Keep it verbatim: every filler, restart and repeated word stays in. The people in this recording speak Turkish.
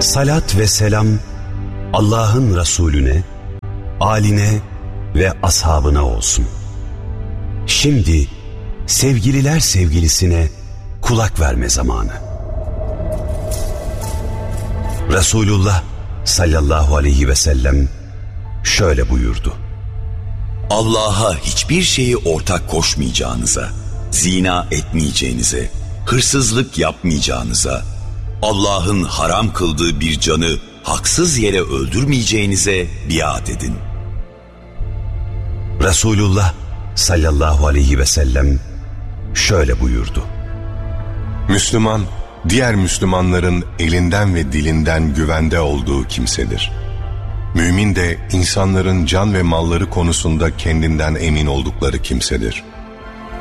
Salat ve selam Allah'ın Resulüne, âline ve ashabına olsun. Şimdi sevgililer sevgilisine kulak verme zamanı. Resulullah sallallahu aleyhi ve sellem şöyle buyurdu: Allah'a hiçbir şeyi ortak koşmayacağınıza, zina etmeyeceğinize, hırsızlık yapmayacağınıza, Allah'ın haram kıldığı bir canı haksız yere öldürmeyeceğinize biat edin. Resulullah sallallahu aleyhi ve sellem şöyle buyurdu: Müslüman, diğer Müslümanların elinden ve dilinden güvende olduğu kimsedir. Mümin de insanların can ve malları konusunda kendinden emin oldukları kimsedir.